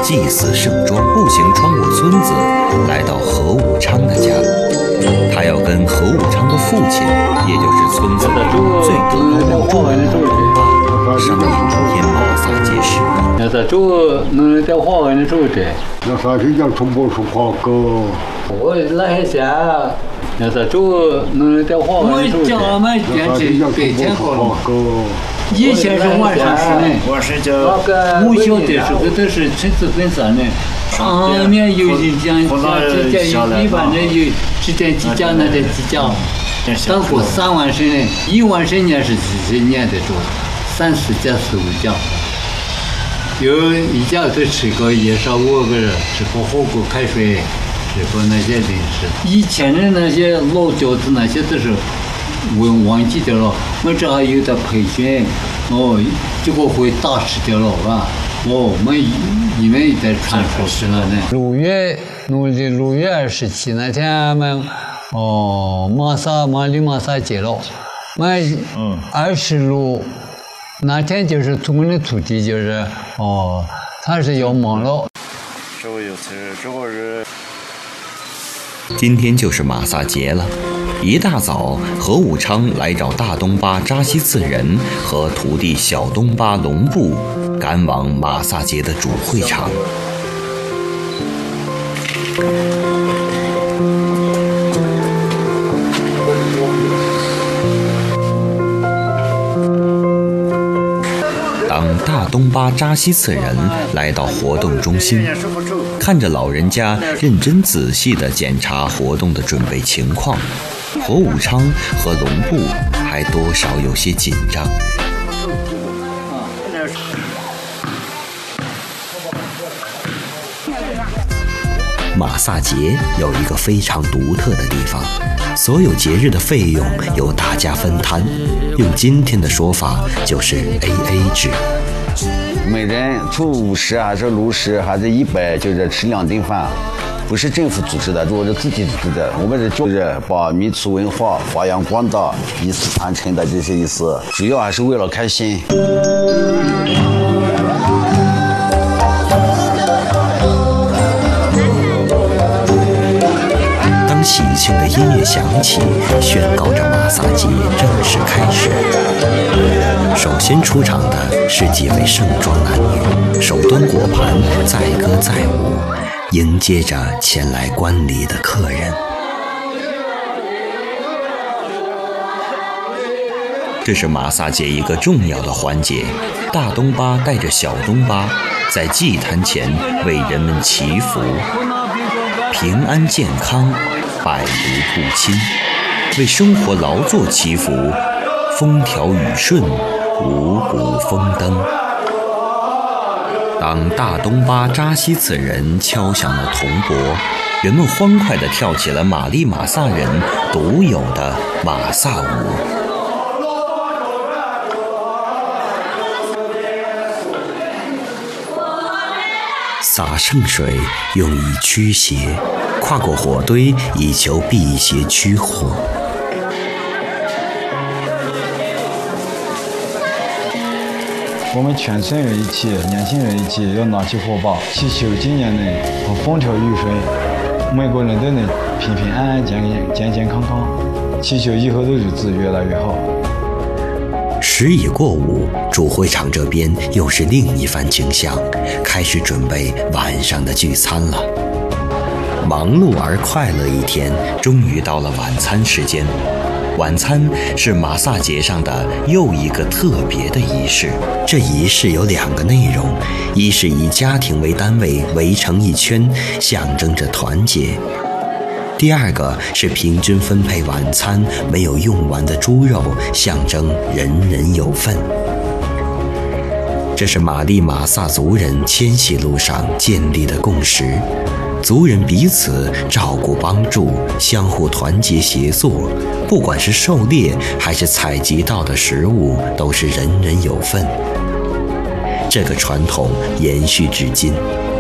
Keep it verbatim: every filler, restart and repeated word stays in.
祭祀盛装，步行穿过村子，来到何武昌的家。他要跟何武昌的父亲，也就是村子里最德高望重的老东巴，商议明天马萨节事宜。 那他做能在花园里做的， 那啥是叫从不说话个？ 我来下，那他做能在花园里做的。我家们简直白天好了。以前是晚上时呢， 我是叫午休的时候都是亲自分散的。上面有人讲讲几家，一般的有几点几家那的几家，当过三万升呢，一万升年是几十年的多，三十家四五家，有一家都吃过夜烧锅个人，吃过火锅开水，吃过那些零食。以前的那些老饺子那些都是。我忘记掉了，我这还有的培训，哦，结果会打死掉了吧？哦，我们你们也在传说是了呢。六月农历六月二十七那天，俺们哦马萨马里马萨节了，我嗯二十六那天就是我们的土地就是哦，他是要忙了。 这个有词，这个是。 今天就是马萨节了。一大早，何武昌来找大东巴扎西次仁和徒弟小东巴龙布，赶往马萨节的主会场。当大东巴扎西次仁来到活动中心，看着老人家认真仔细地检查活动的准备情况，何武昌和龙布还多少有些紧张。马萨节有一个非常独特的地方，所有节日的费用由大家分摊，用今天的说法就是 A A 制。 每人出五十还是六十还是一百，就是吃两顿饭。不是政府组织的，如果是自己组织的，我们是就是把民俗文化发扬光大、以此传承的这些意思，主要还是为了开心。 当喜庆的音乐响起，宣告着马萨节正式开始。首先出场的是几位盛装男女，手端果盘，载歌载舞，迎接着前来观礼的客人。这是马萨节一个重要的环节，大东巴带着小东巴在祭坛前为人们祈福，平安健康，百毒不侵，为生活劳作祈福，风调雨顺，五谷丰登。当大东巴扎西次仁敲响了铜钵，人们欢快地跳起了马里马萨人独有的马萨舞。洒圣水用以驱邪，跨过火堆以求辟邪驱祸。 我们全村人一起，年轻人一起，要拿起火把，祈求今年能风调雨顺，每个人都能平平安安、健健健康康，祈求以后的日子越来越好。 时已过午，主会场这边又是另一番景象，开始准备晚上的聚餐了。忙碌而快乐一天，终于到了晚餐时间。晚餐是马萨节上的又一个特别的仪式。这仪式有两个内容，一是以家庭为单位围成一圈，象征着团结；第二个是平均分配晚餐没有用完的猪肉，象征人人有份。这是马里马萨族人迁徙路上建立的共识。族人彼此照顾帮助，相互团结协作，不管是狩猎还是采集到的食物，都是人人有份。这个传统延续至今。